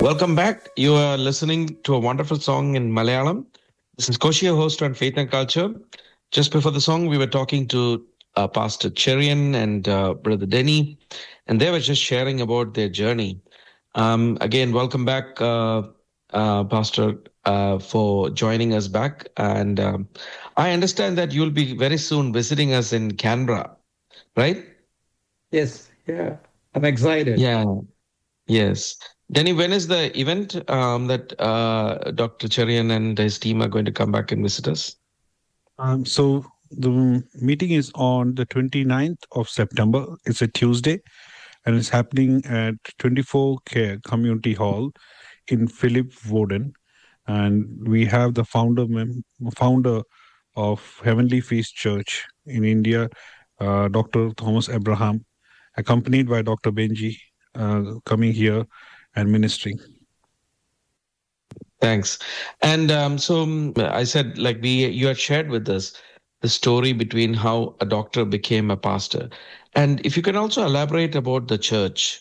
Welcome back. You are listening to a wonderful song in Malayalam. This is Koshi, your host on Faith and Culture. Just before the song, we were talking to Pastor Cherian and Brother Denny, and they were just sharing about their journey. Again, welcome back, Pastor, for joining us back. And I understand that you'll be very soon visiting us in Canberra, right? Yes, yeah, I'm excited. Yeah. Yes. Denny, when is the event that Dr. Cherian and his team are going to come back and visit us? So the meeting is on the 29th of September. It's a Tuesday, and it's happening at 24 Care Community Hall in Philip Woden. And we have the founder of Heavenly Feast Church in India, Dr. Thomas Abraham, accompanied by Dr. Benji, coming here and ministering. Thanks. And I said, like you had shared with us the story between how a doctor became a pastor. And if you can also elaborate about the church,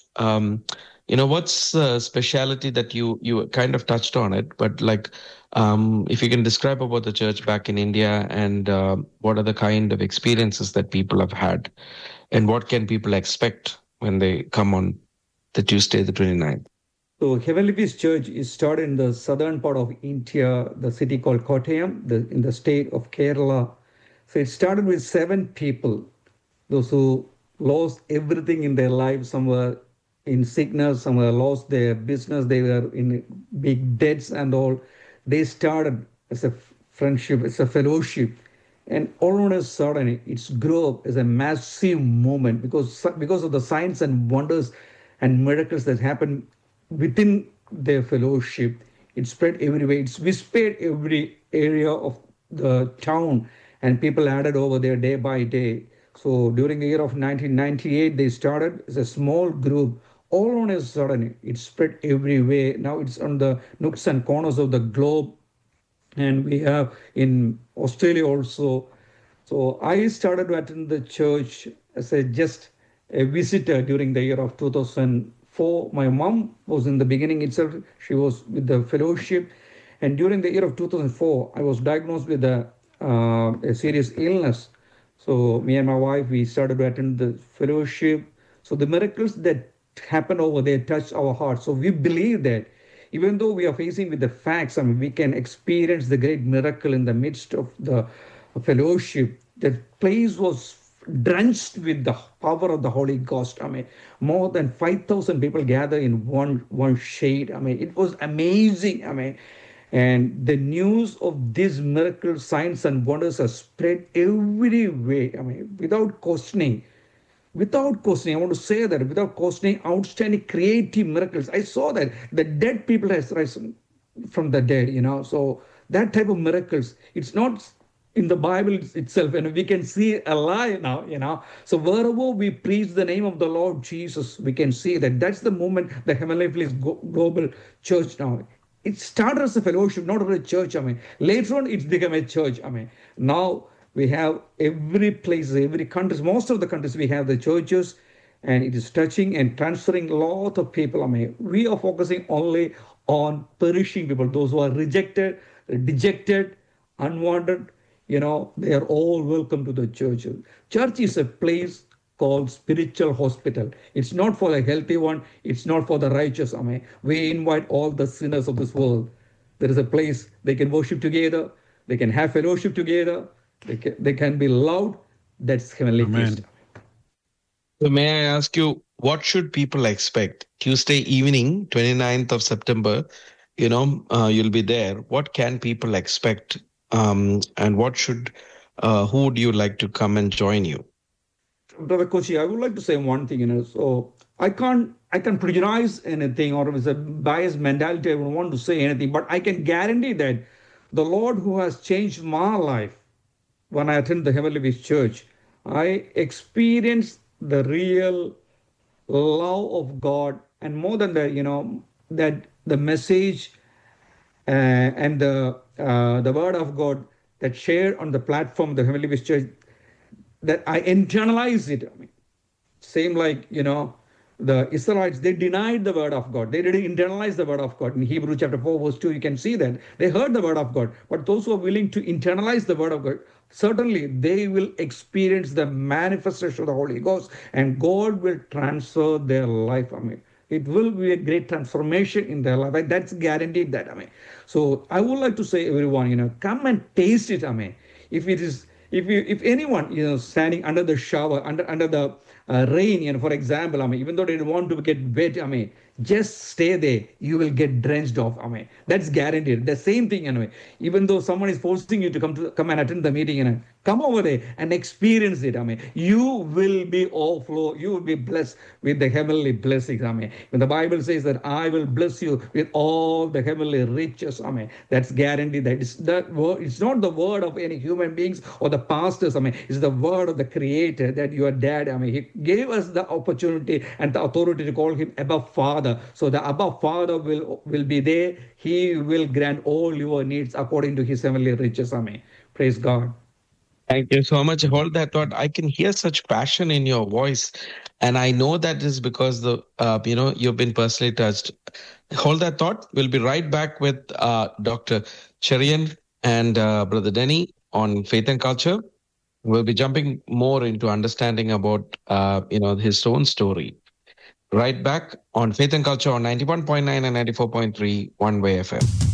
what's the speciality that you kind of touched on it, but like, if you can describe about the church back in India and what are the kind of experiences that people have had and what can people expect when they come on the Tuesday, the 29th? So Heavenly Peace Church is started in the southern part of India, the city called Kottayam, in the state of Kerala. So it started with 7 people, those who lost everything in their life. Some were in sickness, some were lost their business, they were in big debts and all. They started as a friendship, as a fellowship. And all on a sudden, it's grew up as a massive movement because of the signs and wonders and miracles that happened within their fellowship. It spread everywhere. It's whispered every area of the town, and people added over there day by day. So during the year of 1998, they started as a small group. All on a sudden, it spread everywhere. Now it's on the nooks and corners of the globe, and we have in Australia also. So I started to attend the church as a just a visitor during the year of 2004. My mom was in the beginning itself; she was with the fellowship, and during the year of 2004, I was diagnosed with a serious illness. So me and my wife, we started to attend the fellowship. So the miracles that happened over there touched our hearts. So we believe that even though we are facing with the facts, I mean, we can experience the great miracle in the midst of the fellowship. The place was drenched with the power of the Holy Ghost. I mean, more than 5,000 people gather in one shade. I mean, it was amazing. I mean, and the news of these miracles, signs, and wonders are spread everywhere. I mean, without questioning, I want to say that without questioning, outstanding creative miracles. I saw that the dead people has risen from the dead. So that type of miracles, it's not in the Bible itself, and we can see alive now. So wherever we preach the name of the Lord Jesus, we can see that that's the moment the Heavenly Place Global Church now. It started as a fellowship, not as a church. I mean, later on, it's become a church. I mean, now we have every place, every country, most of the countries we have the churches, and it is touching and transferring a lot of people. I mean, we are focusing only on perishing people, those who are rejected, dejected, unwanted. They are all welcome to the church. Church is a place called spiritual hospital. It's not for the healthy one. It's not for the righteous. I mean, we invite all the sinners of this world. There is a place they can worship together. They can have fellowship together. They can be loud. That's Heavenly Feast. Amen. So may I ask you, what should people expect Tuesday evening, 29th of September? You'll be there. What can people expect? And who would you like to come and join you? Brother Kochi, I would like to say one thing. So I can prejudice anything, or with a biased mentality, I would want to say anything, but I can guarantee that the Lord who has changed my life when I attend the Heavenly Peace Church, I experience the real love of God, and more than that, that the message and the word of God that shared on the platform of the Heavenly Peace Church, that I internalize it. I mean, same like the Israelites, they denied the word of God. They didn't internalize the word of God. In Hebrew chapter 4, verse 2, you can see that they heard the word of God. But those who are willing to internalize the word of God, certainly they will experience the manifestation of the Holy Ghost, and God will transfer their life. Amen. It will be a great transformation in their life. That's guaranteed that. Amen. So I would like to say, everyone, come and taste it. Amen. If it is, if anyone, standing under the shower, under the rain, for example, even though they don't want to get wet, just stay there. You will get drenched off. That's guaranteed. The same thing, even though someone is forcing you to come and attend the meeting, come over there and experience it. You will be overflow. You will be blessed with the heavenly blessings. When the Bible says that I will bless you with all the heavenly riches, that's guaranteed. That is that word. It's not the word of any human beings or the pastors. It's the word of the Creator, that your dad. He gave us the opportunity and the authority to call him Abba Father. So the Abba Father will be there. He will grant all your needs according to his heavenly riches. Praise God. Thank you so much. Hold that thought. I can hear such passion in your voice, and I know that is because you've been personally touched. Hold that thought. We'll be right back with Dr. Cherian and Brother Denny on faith and culture. We'll be jumping more into understanding about his own story. Right back on Faith and Culture on 91.9 and 94.3 One Way FM.